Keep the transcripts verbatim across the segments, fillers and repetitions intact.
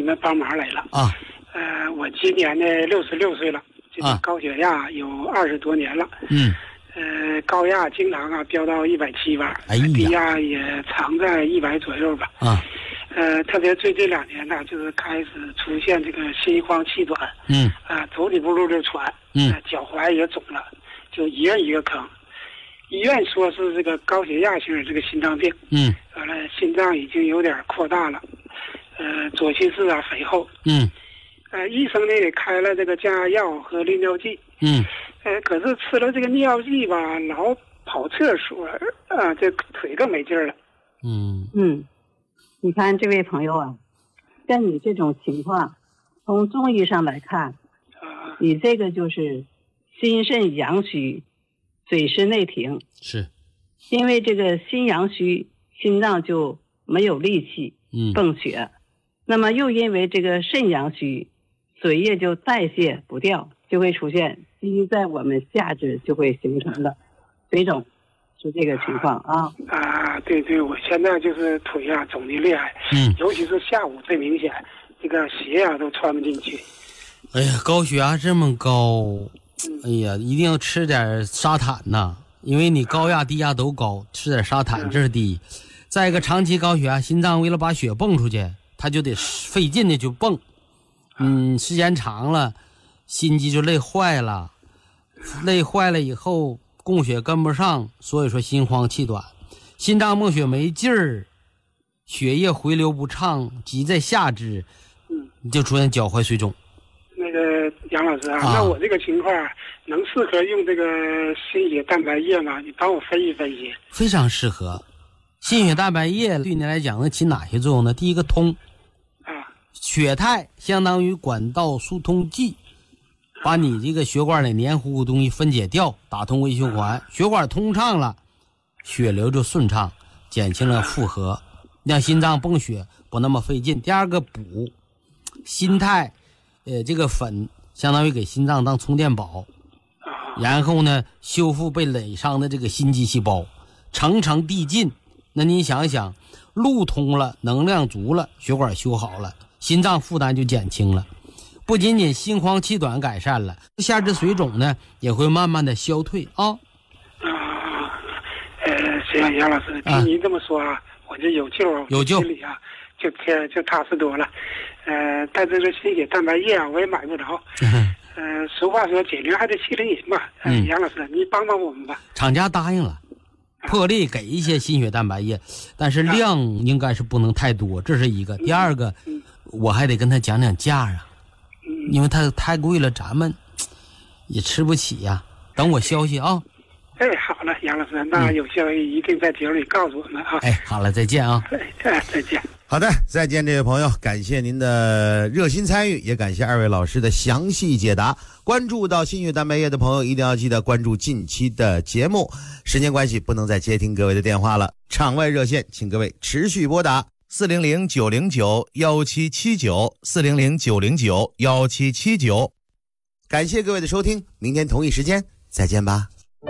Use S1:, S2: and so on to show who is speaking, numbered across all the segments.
S1: 们帮忙来了
S2: 啊。
S1: 呃，我今年呢六十六岁了，这个高血压有二十多年了。
S2: 嗯。
S1: 呃，高压经常啊飙到一百七吧，
S2: 哎呀，
S1: 低压也常在一百左右吧。
S2: 啊。
S1: 呃，特别最近两年呢，就是开始出现这个心慌气短。
S2: 嗯。
S1: 啊、呃，走几步路就喘。
S2: 嗯。
S1: 呃、脚踝也肿了，就一个一个坑。医院说是这个高血压性的这个心脏病。
S2: 嗯。
S1: 完了，心脏已经有点扩大了，呃，左心室啊肥厚。
S2: 嗯。
S1: 呃，医生呢也开了这个降压药和利尿剂。
S2: 嗯。
S1: 呃，可是吃了这个尿剂吧，老跑厕所，啊，这腿更没劲儿了。
S2: 嗯
S3: 嗯，你看这位朋友啊，像你这种情况，从中医上来看，
S1: 啊，
S3: 你这个就是心肾阳虚，水湿内停。
S2: 是。
S3: 因为这个心阳虚，心脏就没有力气
S2: 嗯
S3: 泵血，那么又因为这个肾阳虚，水液就代谢不掉，就会出现积在我们下肢就会形成的水肿，是这个情况啊。
S1: 啊，对对，我现在就是腿啊肿的厉害，
S2: 嗯，
S1: 尤其是下午最明显，这个鞋啊都穿不进去。
S2: 哎呀，高血压这么高，哎呀，一定要吃点沙坦呐，因为你高压低压都高，吃点沙坦这是第一。再一个，长期高血压，心脏为了把血泵出去，它就得费劲的就泵，嗯，时间长了，心肌就累坏了，累坏了以后供血跟不上，所以说心慌气短，心脏泵血没劲儿，血液回流不畅，积在下肢，
S1: 嗯，
S2: 就出现脚踝水肿。
S1: 那个杨老师啊，
S2: 啊
S1: 那我这个情况能适合用这个心血蛋白液吗？你帮我分析分析。
S2: 非常适合。心血蛋白液对你来讲能起哪些作用呢？第一个通
S1: 啊，
S2: 血肽相当于管道疏通剂，把你这个血管里黏糊糊东西分解掉，打通微循环，血管通畅了，血流就顺畅，减轻了负荷，让心脏泵血不那么费劲。第二个补心肽，呃，这个粉相当于给心脏当充电宝，然后呢修复被垒伤的这个心肌细胞，层层递进。那你想想，路通了，能量足了，血管修好了，心脏负担就减轻了，不仅仅心慌气短改善了，下肢水肿呢也会慢慢的消退啊。
S1: 啊，呃，行，杨老师，听您这么说啊，我就有救，
S2: 有救，
S1: 心里啊就就踏实多了。呃，但这个心血蛋白液啊，我也买不着。
S2: 嗯、
S1: 呃，俗话说，解铃还得系铃人嘛。呃、嗯，杨老师，你帮帮我们吧。
S2: 厂家答应了。破例给一些心血蛋白液，但是量应该是不能太多，这是一个。第二个，我还得跟他讲讲价啊，因为它太贵了，咱们也吃不起呀。等我消息啊。
S1: 哎，好了，杨老师，那有消息一定在节目里告诉我们啊。
S2: 哎，好了，再见啊。
S1: 哎，再见。
S4: 好的，再见，这位朋友，感谢您的热心参与，也感谢二位老师的详细解答。关注到心血蛋白液的朋友，一定要记得关注近期的节目。时间关系，不能再接听各位的电话了。场外热线，请各位持续拨打四零零九零九幺七七九四零零九零九幺七七九。感谢各位的收听，明天同一时间再见吧。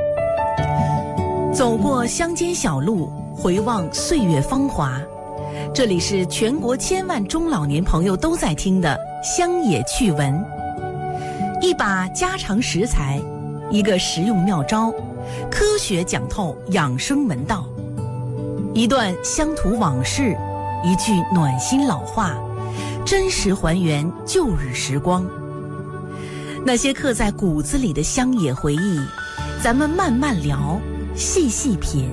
S5: 走过乡间小路，回望岁月芳华。这里是全国千万中老年朋友都在听的乡野趣闻，一把家常食材，一个实用妙招，科学讲透养生门道，一段乡土往事，一句暖心老话，真实还原旧日时光。那些刻在骨子里的乡野回忆，咱们慢慢聊，细细品。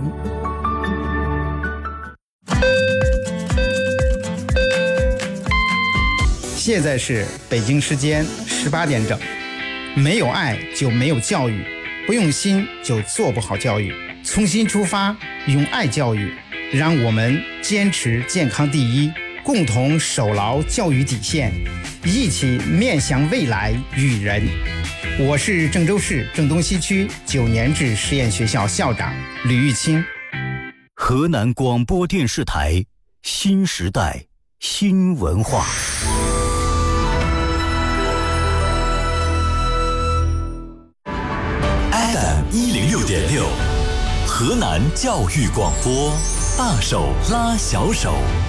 S6: 现在是北京时间十八点整。没有爱就没有教育，不用心就做不好教育。从心出发，用爱教育，让我们坚持健康第一，共同守牢教育底线，一起面向未来育人。我是郑州市郑东西区九年制实验学校校长吕玉清。
S7: 河南广播电视台新时代新文化。F M 一零六点六，河南教育广播，大手拉小手。